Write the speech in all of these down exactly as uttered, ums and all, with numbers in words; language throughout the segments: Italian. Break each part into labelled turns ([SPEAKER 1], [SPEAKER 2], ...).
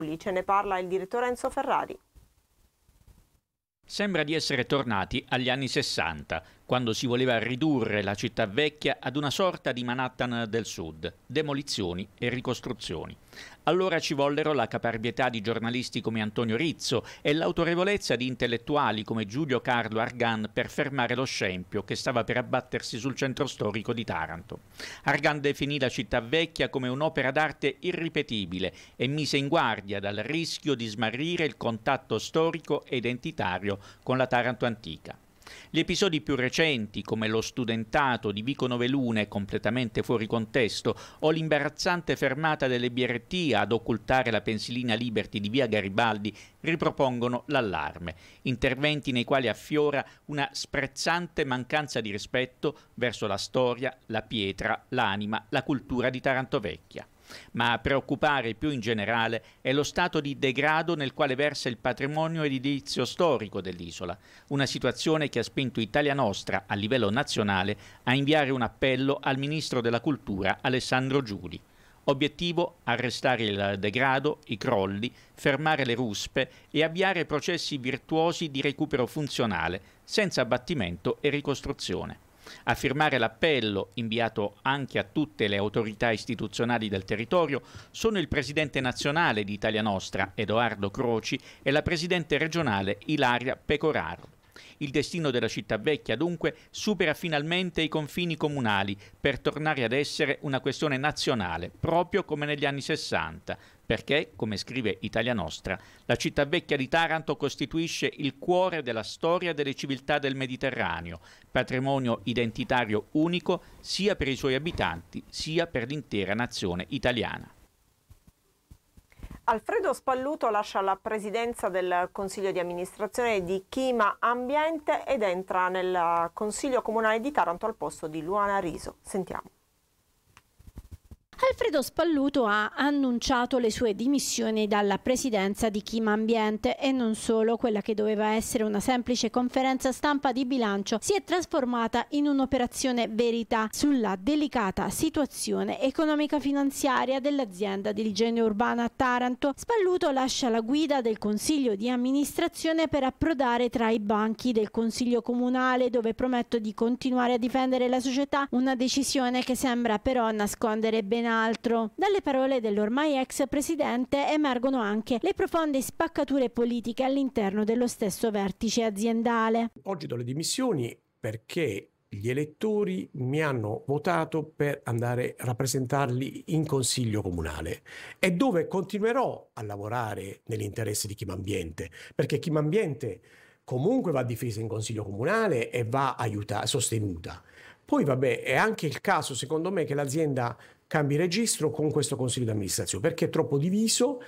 [SPEAKER 1] Ce ne parla il direttore Enzo Ferrari.
[SPEAKER 2] Sembra di essere tornati agli anni sessanta, quando si voleva ridurre la città vecchia ad una sorta di Manhattan del Sud, demolizioni e ricostruzioni. Allora ci vollero la caparbietà di giornalisti come Antonio Rizzo e l'autorevolezza di intellettuali come Giulio Carlo Argan per fermare lo scempio che stava per abbattersi sul centro storico di Taranto. Argan definì la città vecchia come un'opera d'arte irripetibile e mise in guardia dal rischio di smarrire il contatto storico e identitario con la Taranto antica. Gli episodi più recenti, come lo studentato di Vico Novelune completamente fuori contesto o l'imbarazzante fermata delle B R T ad occultare la pensilina Liberty di via Garibaldi, ripropongono l'allarme, interventi nei quali affiora una sprezzante mancanza di rispetto verso la storia, la pietra, l'anima, la cultura di Taranto Vecchia. Ma a preoccupare più in generale è lo stato di degrado nel quale versa il patrimonio edilizio storico dell'isola, una situazione che ha spinto Italia Nostra a livello nazionale a inviare un appello al Ministro della Cultura Alessandro Giuli. Obiettivo: arrestare il degrado, i crolli, fermare le ruspe e avviare processi virtuosi di recupero funzionale, senza abbattimento e ricostruzione. A firmare l'appello, inviato anche a tutte le autorità istituzionali del territorio, sono il presidente nazionale di Italia Nostra, Edoardo Croci, e la presidente regionale Ilaria Pecoraro. Il destino della città vecchia, dunque, supera finalmente i confini comunali per tornare ad essere una questione nazionale, proprio come negli anni sessanta, perché, come scrive Italia Nostra, la città vecchia di Taranto costituisce il cuore della storia delle civiltà del Mediterraneo, patrimonio identitario unico sia per i suoi abitanti sia per l'intera nazione italiana.
[SPEAKER 1] Alfredo Spalluto lascia la presidenza del Consiglio di amministrazione di Chima Ambiente ed entra nel Consiglio Comunale di Taranto al posto di Luana Riso. Sentiamo.
[SPEAKER 3] Alfredo Spalluto ha annunciato le sue dimissioni dalla presidenza di Chima Ambiente e non solo. Quella che doveva essere una semplice conferenza stampa di bilancio si è trasformata in un'operazione verità sulla delicata situazione economica-finanziaria dell'azienda di igiene urbana a Taranto. Spalluto lascia la guida del Consiglio di amministrazione per approdare tra i banchi del Consiglio Comunale, dove promette di continuare a difendere la società, una decisione che sembra però nascondere ben altro. Dalle parole dell'ormai ex presidente emergono anche le profonde spaccature politiche all'interno dello stesso vertice aziendale.
[SPEAKER 4] Oggi do le dimissioni perché gli elettori mi hanno votato per andare a rappresentarli in consiglio comunale e dove continuerò a lavorare nell'interesse di Chima Ambiente, perché Chima Ambiente comunque va difesa in consiglio comunale e va aiutata, sostenuta. Poi vabbè, è anche il caso secondo me che l'azienda cambi registro con questo consiglio di amministrazione, perché è troppo diviso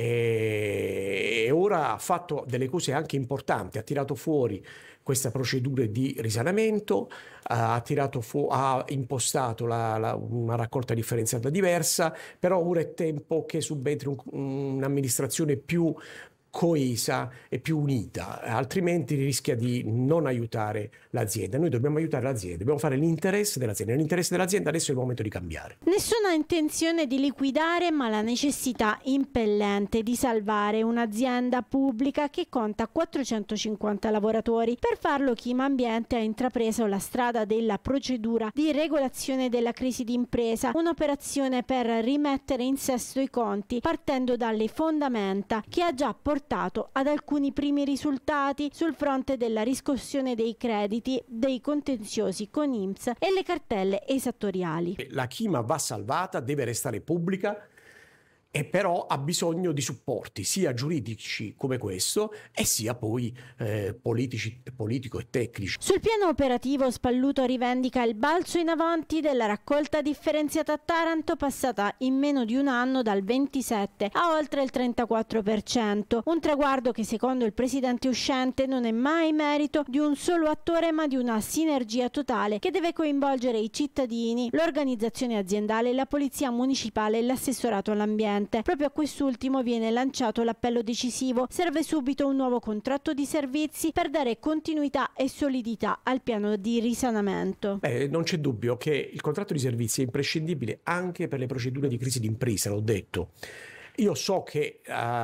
[SPEAKER 4] e ora ha fatto delle cose anche importanti, ha tirato fuori queste procedure di risanamento, ha, tirato fu- ha impostato la, la, una raccolta differenziata diversa, però ora è tempo che subentri un, un'amministrazione più coesa e più unita, altrimenti rischia di non aiutare l'azienda. Noi dobbiamo aiutare l'azienda, dobbiamo fare l'interesse dell'azienda. Nell'interesse dell'azienda adesso è il momento di cambiare.
[SPEAKER 3] Nessuna intenzione di liquidare, ma la necessità impellente di salvare un'azienda pubblica che conta quattrocentocinquanta lavoratori. Per farlo Chima Ambiente ha intrapreso la strada della procedura di regolazione della crisi d'impresa, un'operazione per rimettere in sesto i conti partendo dalle fondamenta, che ha già portato ad alcuni primi risultati sul fronte della riscossione dei crediti, dei contenziosi con I N P S e le cartelle esattoriali.
[SPEAKER 4] La Chima va salvata, deve restare pubblica e però ha bisogno di supporti sia giuridici come questo e sia poi eh, politici, politico e tecnici.
[SPEAKER 3] Sul piano operativo Spalluto rivendica il balzo in avanti della raccolta differenziata a Taranto, passata in meno di un anno dal ventisette a oltre il trentaquattro per cento, un traguardo che secondo il presidente uscente non è mai merito di un solo attore ma di una sinergia totale che deve coinvolgere i cittadini, l'organizzazione aziendale, la polizia municipale e l'assessorato all'ambiente. Proprio a quest'ultimo viene lanciato l'appello decisivo. Serve subito un nuovo contratto di servizi per dare continuità e solidità al piano di risanamento.
[SPEAKER 4] Beh, non c'è dubbio che il contratto di servizi è imprescindibile anche per le procedure di crisi d'impresa, l'ho detto. Io so che uh,